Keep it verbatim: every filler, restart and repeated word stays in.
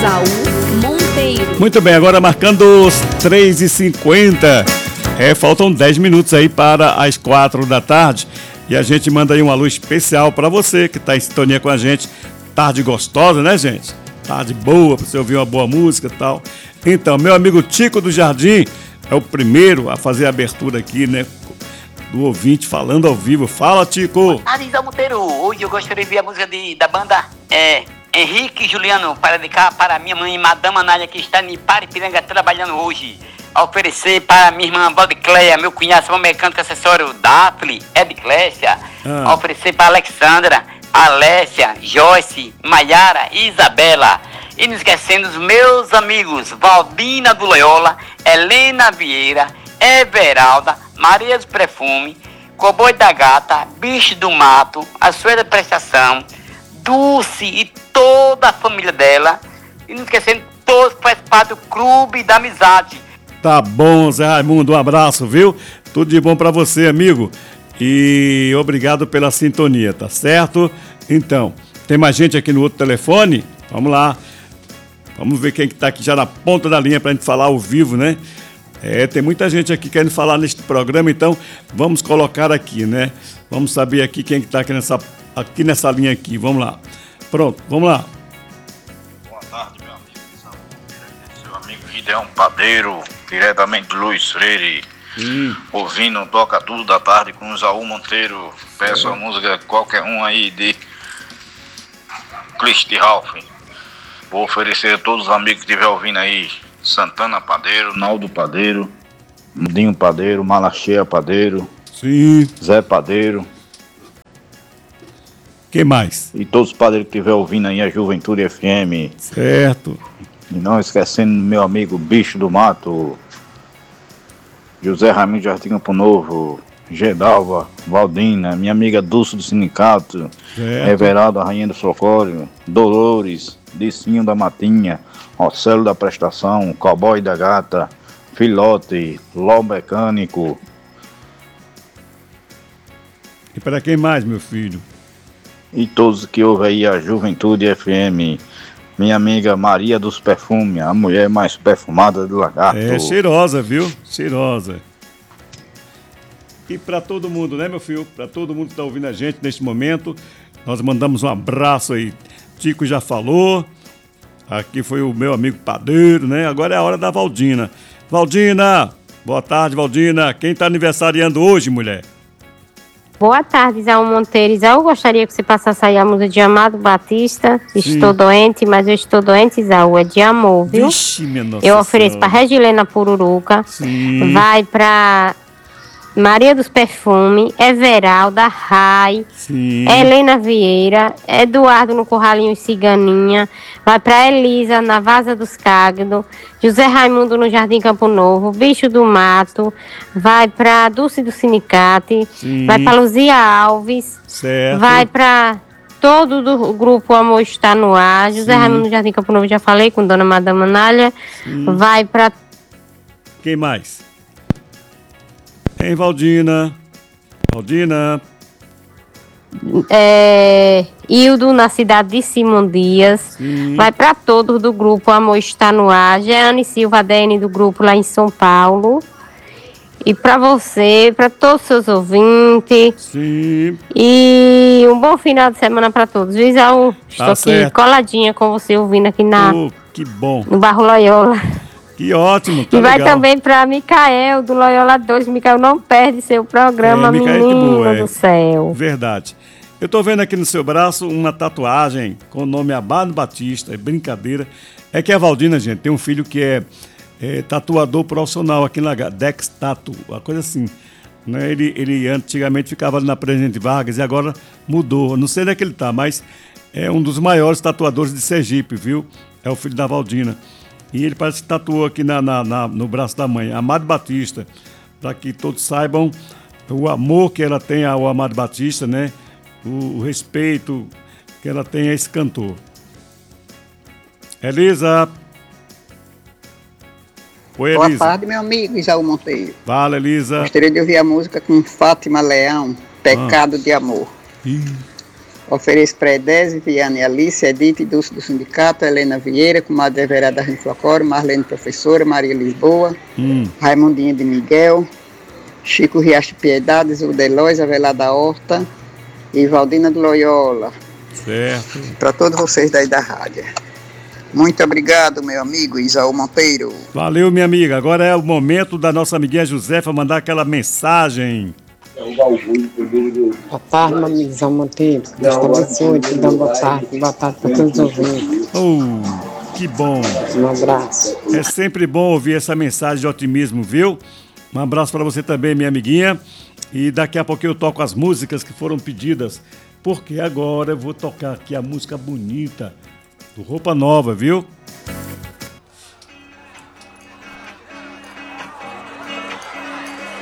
Isaú Monteiro. Muito bem, agora marcando os três e cinquenta. É, faltam dez minutos aí para as quatro da tarde. E a gente manda aí um alô especial para você que está em sintonia com a gente. Tarde gostosa, né, gente? Tarde boa, para você ouvir uma boa música e tal. Então, meu amigo Tico do Jardim é o primeiro a fazer a abertura aqui, né? Do ouvinte falando ao vivo. Fala, Tico! Arisa Monteiro, hoje eu gostaria de ver a música de, da banda é, Henrique e Juliano, para dedicar para minha mãe, Madama Nália, que está em Paripiranga trabalhando hoje. A oferecer para minha irmã Valdicleia, meu cunhado, seu mecânico acessório Dafne, Edclécia. Ah. A oferecer para Alexandra, Alessia, Joyce, Maiara e Isabela. E não esquecendo os meus amigos Valdina do Loyola, Helena Vieira, Everalda, Maria do Perfume, Cowboy da Gata, Bicho do Mato, a Suela Prestação, Dulce e toda a família dela. E não esquecendo todos que fazem parte do Clube da Amizade. Tá bom, Zé Raimundo, um abraço, viu? Tudo de bom pra você, amigo. E obrigado pela sintonia, tá certo? Então, tem mais gente aqui no outro telefone? Vamos lá. Vamos ver quem que tá aqui já na ponta da linha pra gente falar ao vivo, né? É, tem muita gente aqui querendo falar neste programa, então vamos colocar aqui, né? Vamos saber aqui quem que tá aqui nessa, aqui nessa linha aqui. Vamos lá. Pronto, vamos lá. Boa tarde, meu amigo. Seu amigo Gideão Padeiro, diretamente de Luiz Freire. Hum. Ouvindo Toca Tudo da Tarde com o Isaú Monteiro. Peço é. a música qualquer um aí de Clist Ralph. Vou oferecer a todos os amigos que estiver ouvindo aí: Santana Padeiro, Naldo Padeiro, Mudinho Padeiro, Malacheia Padeiro, sim, Zé Padeiro. Quem mais? E todos os padeiros que estiver ouvindo aí a Juventude F M. Certo. E não esquecendo meu amigo Bicho do Mato, José Raimundo Jardim Campo Novo, Gedalva, Valdina, minha amiga Dulce do Sindicato, certo. Everaldo, a Rainha do Socorro, Dolores, Dicinho da Matinha, Ocelo da Prestação, Cowboy da Gata, Filote, Ló Mecânico. E para quem mais, meu filho? E todos que ouvem aí a Juventude F M. Minha amiga Maria dos Perfumes, a mulher mais perfumada do lagarto. É, cheirosa, viu? Cheirosa. E para todo mundo, né, meu filho? Para todo mundo que está ouvindo a gente neste momento, nós mandamos um abraço aí. Tico já falou. Aqui foi o meu amigo Padeiro, né? Agora é a hora da Valdina. Valdina! Boa tarde, Valdina. Quem está aniversariando hoje, mulher? Boa tarde, Isaú Monteiro. Isaú, gostaria que você passasse aí a música de Amado Batista. Sim. Estou doente, mas eu estou doente, Isaú. É de amor, viu? Vixe, minha nossa eu ofereço para Regilena Pururuca. Sim. Vai para Maria dos Perfumes, Everalda, Rai, sim, Helena Vieira, Eduardo no Curralinho e Ciganinha, vai para Elisa na Vaza dos Cágado, José Raimundo no Jardim Campo Novo, Bicho do Mato, vai para Dulce do Sindicato, sim, vai para Luzia Alves, certo, vai para todo do grupo Amor Está no Ar, José sim, Raimundo no Jardim Campo Novo, já falei com Dona Madama Nália, sim, vai para... Quem mais? Hein, Valdina? Valdina? É, Hildo na cidade de Simão Dias. Sim. Vai para todos do grupo Amor Está no Ar. Jeane Silva A D N do grupo lá em São Paulo. E para você, para todos os seus ouvintes. Sim. E um bom final de semana para todos. Isaú, estou tá aqui certo, coladinha com você, ouvindo aqui na, oh, que bom, no Barro Loyola. Que ótimo, tá E vai legal. também para Micael, do Loyola dois. Micael, não perde seu programa, é, Micael, menina boa, do é. céu. Verdade. Eu tô vendo aqui no seu braço uma tatuagem com o nome Amado Batista, é brincadeira. É que a Valdina, gente, tem um filho que é, é tatuador profissional aqui na Dex Tattoo, uma coisa assim. Né? Ele, ele antigamente ficava ali na Presidente Vargas e agora mudou. Não sei onde é que ele tá, mas é um dos maiores tatuadores de Sergipe, viu? É o filho da Valdina. E ele parece que tatuou aqui na, na, na, no braço da mãe, Amado Batista, para que todos saibam o amor que ela tem ao Amado Batista, né? O, o respeito que ela tem a esse cantor. Elisa. Oi, Boa Elisa. tarde, meu amigo Isaú Monteiro. Fala, Elisa. Gostaria de ouvir a música com Fátima Leão, Pecado ah. de Amor. Ih. Ofereço para Edésio, Viane, Alice, Edith, Dulce do Sindicato, Helena Vieira, Comadre Everada Rinflocório, Marlene Professora, Maria Lisboa, hum. Raimundinha de Miguel, Chico Riacho Piedade, Zudelóis, Avelar da Horta e Valdina do Loyola. Certo. Para todos vocês daí da rádio. Muito obrigado, meu amigo Isaú Monteiro. Valeu, minha amiga. Agora é o momento da nossa amiguinha Josefa mandar aquela mensagem. Boa tarde, meu amigo Isaú Monteiro. Deus te abençoe, te dá boa tarde, boa tarde para todos os ouvintes. Oh, que bom. Um abraço. É sempre bom ouvir essa mensagem de otimismo, viu? Um abraço para você também, minha amiguinha. E daqui a pouco eu toco as músicas que foram pedidas, porque agora eu vou tocar aqui a música bonita do Roupa Nova, viu?